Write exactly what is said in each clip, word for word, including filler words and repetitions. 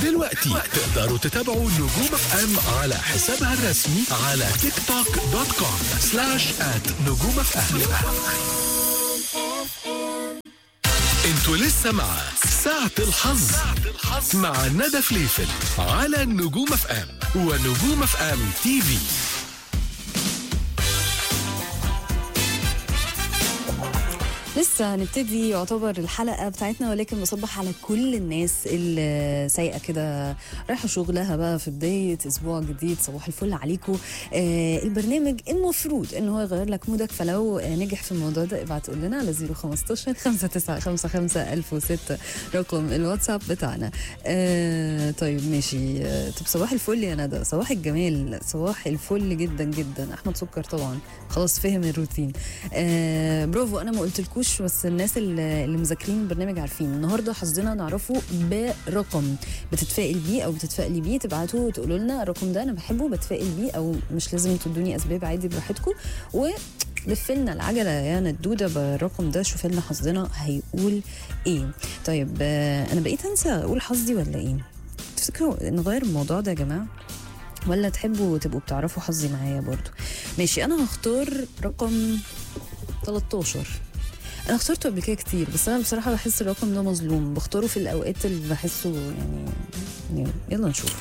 دلوقتي تقدروا تتابعوا نجوم اف ام على حسابها الرسمي على تيك توك دوت كوم سلاش ات نجوم اف ام. انتوا لسه مع ساعة الحظ مع ندى فليفل على نجوم اف ام ونجوم اف ام تي في. لسه هنبتدي يعتبر الحلقة بتاعتنا، ولكن بصبح على كل الناس اللي سايقة كده رايحة شغلها بقى في بداية أسبوع جديد. صباح الفل عليكم. آه البرنامج المفروض إن هو يغير لك مودك، فلو آه نجح في الموضوع ده ابعت قول لنا على صفر خمستاشر خمسة تسعة خمسة خمسة ألف وستة رقم الواتساب بتاعنا. آه طيب ماشي. آه طب صباح الفل يا ندى، صباح الجمال، صباح الفل جدا جدا. أحمد سكر طبعا خلاص فهم الروتين. آه برافو. أنا ما قلتلكوش بس الناس اللي مذاكرين البرنامج عارفين النهارده حظنا نعرفه برقم بتتفائل بيه او بتتفائلي بيه. تبعتوا وتقولوا لنا الرقم ده انا بحبه بتفائل بيه، او مش لازم تدوني اسباب، عادي براحتكم. ولفلنا العجله يا ندوده بالرقم ده، شوف لنا حظنا هيقول ايه. طيب انا بقيت انسى اقول حظي ولا ايه؟ تفتكروا نغير الموضوع ده يا جماعه ولا تحبوا تبقوا بتعرفوا حظي معايا برضو؟ ماشي، انا هختار رقم تلتاشر. انا اخترته قبل كده كتير، بس انا بصراحه بحس الرقم ده مظلوم، بختاره في الاوقات اللي بحسه يعني, يعني يلا نشوف.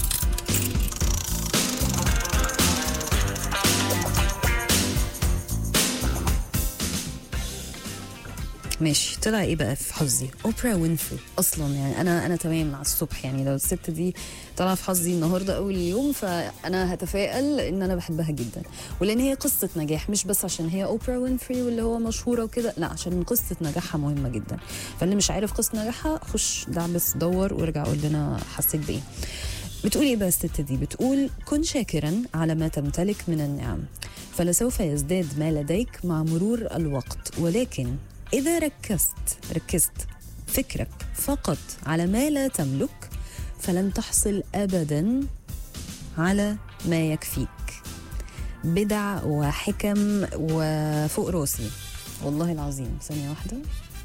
ماشي، طلع ايه بقى في حظي؟ اوبرا وينفري. اصلا يعني انا انا تمام مع الصبح، يعني لو الست دي طلع في حظي النهارده اول يوم فانا هتفائل ان انا بحبها جدا، ولان هي قصه نجاح، مش بس عشان هي اوبرا وينفري واللي هو مشهوره وكده، لا عشان قصه نجاحها مهمه جدا. فاللي مش عارف قصه نجاحها خش دعبس دور وارجع قول لنا حسيت بايه. بتقول ايه بقى الست دي؟ بتقول كن شاكرا على ما تمتلك من النعم، فلسوف يزداد ما لديك مع مرور الوقت، ولكن إذا ركزت ركزت فكرك فقط على ما لا تملك فلن تحصل أبدا على ما يكفيك. بدع وحكم وفوق راسي والله العظيم. ثانية واحدة،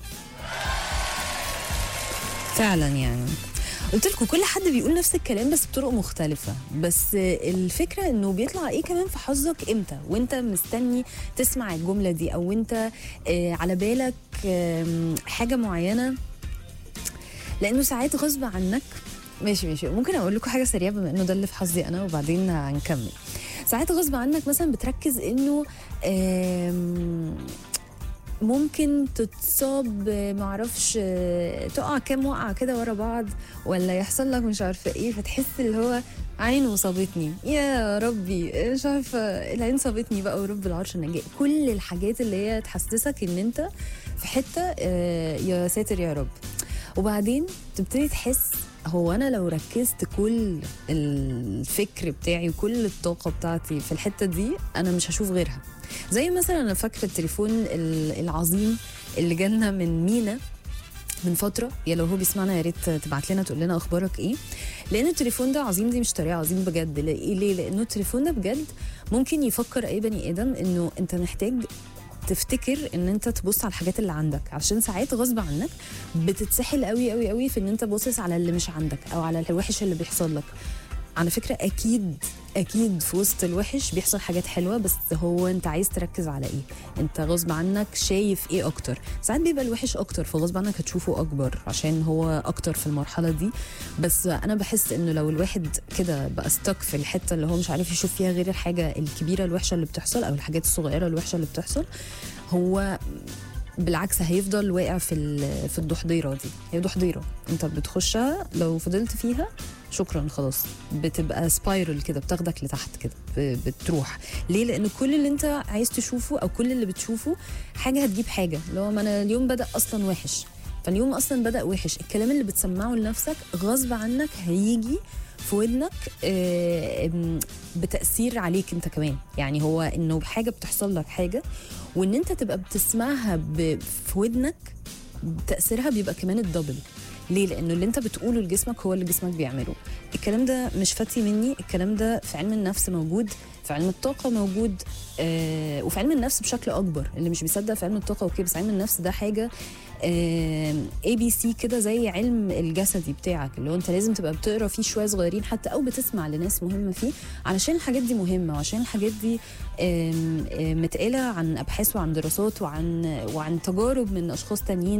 فعلا يعني قلت لكم كل حد بيقول نفس الكلام بس بطرق مختلفة، بس الفكرة انه بيطلع ايه كمان في حظك امتى وانت مستني تسمع الجملة دي، او انت على بالك حاجة معينة، لانه ساعات غصب عنك. ماشي ماشي ممكن اقول لكم حاجة سريعة بما انه ده اللي في حظي انا وبعدين هنكمل. ساعات غصب عنك مثلا بتركز انه ممكن تتصاب، معرفش تقع كام وقعة كده ورا بعض، ولا يحصل لك مش عارفة ايه، فتحس اللي هو عين صابتني يا ربي، مش عارفة العين صابتني بقى ورب العرش النجاة. كل الحاجات اللي هي تحسسك ان انت في حتة يا ساتر يا رب. وبعدين تبتدي تحس هو أنا لو ركزت كل الفكر بتاعي وكل الطاقة بتاعتي في الحتة دي أنا مش هشوف غيرها. زي مثلا أنا فاكرة التليفون العظيم اللي جالنا من مينا من فترة، يا لو هو بيسمعنا يا ريت تبعت لنا تقول لنا أخبارك إيه، لأن التليفون ده عظيم، دي مش طريقة عظيم بجد. ليه؟ لأنه التليفون ده بجد ممكن يفكر أي بني آدم إنه أنت محتاج تفتكر ان انت تبص على الحاجات اللي عندك، عشان ساعات غصب عنك بتتسحل قوي قوي قوي في ان انت باصص على اللي مش عندك او على الوحش اللي بيحصل لك. على فكرة اكيد اكيد في وسط الوحش بيحصل حاجات حلوة، بس هو انت عايز تركز على ايه، انت غصب عنك شايف ايه اكتر. ساعات بيبقى الوحش اكتر فغصب عنك هتشوفه اكبر عشان هو اكتر في المرحلة دي. بس انا بحس انه لو الواحد كده بقى استك في الحتة اللي هو مش عارف يشوف فيها غير الحاجة الكبيرة الوحشة اللي بتحصل او الحاجات الصغيرة الوحشة اللي بتحصل، هو بالعكس هيفضل واقع في في الضحضيره دي. هي ضحضيره انت بتخشها لو فضلت فيها شكرا خلاص بتبقى سبايرل كده، بتاخدك لتحت كده بتروح. ليه؟ لان كل اللي انت عايز تشوفه او كل اللي بتشوفه حاجه هتجيب حاجه. لو ما انا اليوم بدأ اصلا وحش، فاليوم اصلا بدأ وحش، الكلام اللي بتسمعه لنفسك غصب عنك هيجي في ودنك بتأثير عليك انت كمان. يعني هو انه حاجة بتحصل لك حاجة وان انت تبقى بتسمعها في ودنك تأثيرها بيبقى كمان الدبل. ليه؟ لانه اللي انت بتقوله لجسمك هو اللي جسمك بيعمله. الكلام ده مش فاتي مني، الكلام ده في علم النفس موجود، في علم الطاقة موجود، آه وفي علم النفس بشكل اكبر. اللي مش بيصدق في علم الطاقة اوكي، بس علم النفس ده حاجة اي بي سي كده زي علم الجسدي بتاعك، اللي هو انت لازم تبقى بتقرا فيه شويه صغيرين حتى او بتسمع لناس مهمه فيه، علشان الحاجات دي مهمه، وعشان الحاجات دي آم، آم، متقاله عن ابحاث وعن دراسات وعن وعن تجارب من اشخاص تانيين